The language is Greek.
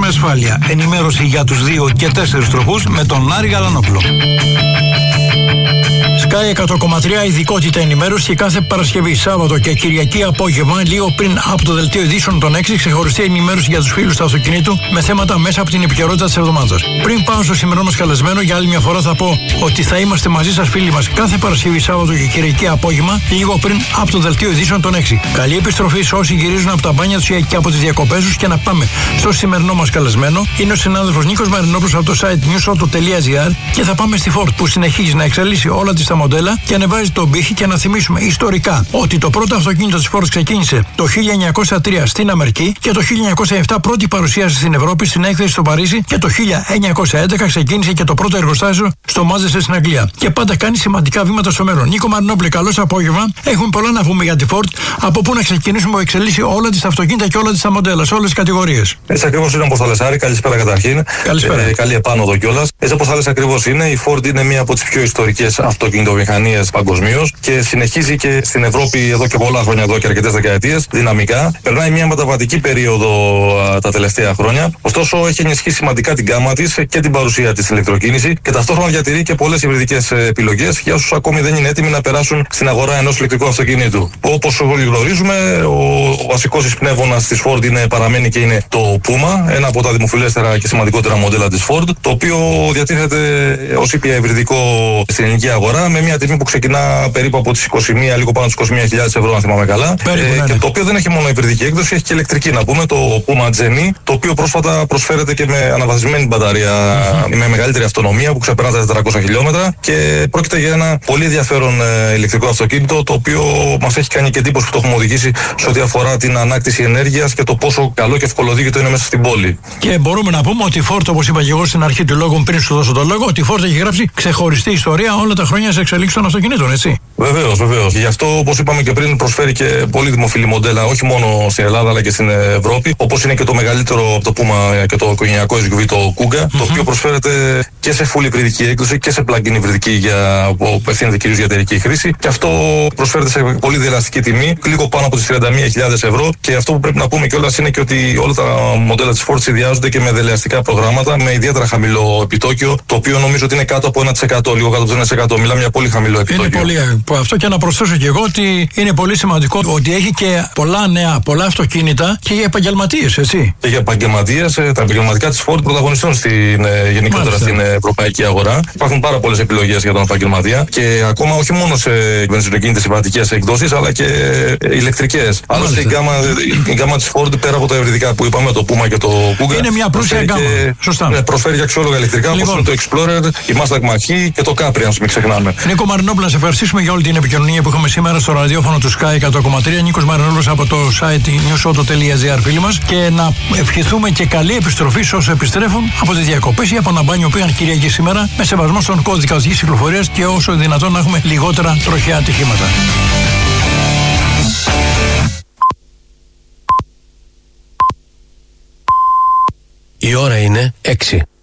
ασφάλεια. Ενημέρωση για τους 2 και 4 τροχούς με τον Άρη Γαλανόπουλο. Sky 100,3 ειδικότητα ενημέρωση κάθε Παρασκευή, Σάββατο και Κυριακή απόγευμα, λίγο πριν από το δελτίο ειδήσεων των 6, ξεχωριστή ενημέρωση για τους φίλους του αυτοκινήτου με θέματα μέσα από την επικαιρότητα της εβδομάδας. Πριν πάω στο σημερινό μας καλεσμένο, για άλλη μια φορά θα πω ότι θα είμαστε μαζί σας, φίλοι μας, κάθε Παρασκευή, Σάββατο και Κυριακή απόγευμα, λίγο πριν από το δελτίο ειδήσεων των 6. Καλή επιστροφή σε όσοι γυρίζουν από τα μπάνια τους και από τις διακοπές τους, και να πάμε στο σημερινό μας καλεσμένο. Είναι ο συνάδελφος Νίκος Μαρινόπουλος από το site newsauto.gr και θα πάμε στη Ford που συνεχίζει να εξελίσσει όλα τις τα μοντέλα και ανεβάζει τον πύχη. Και να θυμίσουμε ιστορικά ότι το πρώτο αυτοκίνητο της Ford ξεκίνησε το 1903 στην Αμερική και το 1907 πρώτη παρουσίαση στην Ευρώπη στην έκθεση στο Παρίσι, και το 1911 ξεκίνησε και το πρώτο εργοστάσιο στο Μάζεστερ στην Αγγλία. Και πάντα κάνει σημαντικά βήματα στο μέλλον. Νίκο Μαρινόπουλε, καλώς απόγευμα. Έχουμε πολλά να πούμε για τη Ford. Από πού να ξεκινήσουμε που εξελίσσει όλα τις αυτοκίνητα και όλα τις τα μοντέλα, σε όλες τις κατηγορίες. Έτσι ακριβώς είναι όπως θα λες, Άρη. Καλησπέρα καταρχήν. Καλησπέρα. Καλή επάνωδο κιόλας. Έτσι όπως θα λες ακριβώς είναι. Η Ford είναι μία από τις πιο ιστορικές αυτοκινητοβιομηχανίες παγκοσμίως και συνεχίζει και στην Ευρώπη εδώ και πολλά χρόνια, εδώ και αρκετές δεκαετίες, δυναμικά. Περνάει μια μεταβατική περίοδο τα τελευταία χρόνια. Ωστόσο, έχει ενισχύσει σημαντικά την γκάμα της και την παρουσία της ηλεκτροκίνηση και ταυτόχρονα διατηρεί και πολλές υβριδικές επιλογές για όσους ακόμη δεν είναι έτοιμοι να περάσουν στην αγορά ενός ηλεκτρικού αυτοκινήτου. Όπως όλοι γνωρίζουμε, ο βασικός εισπνεύμονας της Ford παραμένει και είναι το Puma, ένα από τα δημοφιλέστερα και σημαντικότερα μοντέλα της Ford, το οποίο διατίθεται ως ήπια υβριδικό στην ελληνική αγορά με μια τιμή που ξεκινά περίπου από τις 21, λίγο πάνω από τις 21.000 ευρώ, αν θυμάμαι καλά. Και το οποίο δεν έχει μόνο υβριδική έκδοση, έχει και ηλεκτρική, να πούμε, το Puma Gen, το οποίο πρόσφατα προσφέρεται και με αναβαθμισμένη μπαταρία με μεγαλύτερη αυτονομία που ξεπερνά τα 400 χιλιόμετρα. Και πρόκειται για ένα πολύ ενδιαφέρον ηλεκτρικό αυτοκίνητο, το οποίο μας έχει κάνει και εντύπωση που το έχουμε οδηγήσει σε ό,τι αφορά την ανάκτηση ενέργειας και το πόσο καλό και ευκολοδίκητο είναι μέσα στην πόλη. Και μπορούμε να πούμε ότι η Ford, όπως είπα και εγώ στην αρχή του λόγου, πριν σου δώσω τον λόγο, ότι η Ford έχει γράψει ξεχωριστή ιστορία όλα τα χρόνια σε εξελίξη των αυτοκινήτων, έτσι. Βεβαίως, βεβαίως. Γι' αυτό, όπως είπαμε και πριν, προσφέρει και πολύ δημοφιλή μοντέλα, όχι μόνο στην Ελλάδα αλλά και στην Ευρώπη. Όπως είναι και το μεγαλύτερο από το Puma και το οικογενειακό SUV, το Kuga, το οποίο προσφέρεται και σε full υβριδική έκδοση και σε plug-in υβριδική που απευθύνεται κυρίως για εταιρική χρήση. Και αυτό προσφέρεται σε πολύ διελαστική τιμή, λίγο πάνω από τις 31.000 ευρώ. Και αυτό που πρέπει να πούμε κιόλας είναι και ότι όλα τα μοντέλα της Ford συνδυάζονται και με δελεαστικά προγράμματα με ιδιαίτερα χαμηλό επιτόκιο, το οποίο νομίζω ότι είναι κάτω από 1%, λίγο κάτω από το 1%. Μιλάμε για πολύ χαμηλό επιτόκιο. Είναι πολύ. Αυτό, και να προσθέσω και εγώ ότι είναι πολύ σημαντικό ότι έχει και πολλά νέα, πολλά αυτοκίνητα και για επαγγελματίες, έτσι. Και για επαγγελματίες, τα επαγγελματικά της Ford πρωταγωνιστούν γενικότερα στην ευρωπαϊκή αγορά. Υπάρχουν πάρα πολλές επιλογές για τον επαγγελματία και ακόμα όχι μόνο σε βενζινοκίνητες συμβατικές εκδόσεις, αλλά και ηλεκτρικές. Άλλωστε η γκάμα της Ford, πέρα από τα υβριδικά που είπαμε, το Puma και το Kuga, είναι μια πλούσια γκάμα. Σωστά. Ναι, προσφέρει και αξιόλογα ηλεκτρικά, όπως είναι το Explorer, η Mustang Mach-E και το Capri, αν μην ξεχνάμε. Νίκο Μαρινόπουλο, να σε ευχαριστήσουμε για όλη την επικοινωνία που είχαμε σήμερα στο ραδιόφωνο του Sky 100,3. Νίκος Μαρινόπουλος από το site newsauto.gr, φίλοι μας, και να ευχηθούμε και καλή επιστροφή σε όσους επιστρέφουν από τις διακοπές ή από ένα μπάνιο που είχαν Κυριακή σήμερα, με σεβασμό στον κώδικα οδικής κυκλοφορίας και όσο δυνατόν να έχουμε λιγότερα τροχαία ατυχήματα. Η ώρα είναι 6.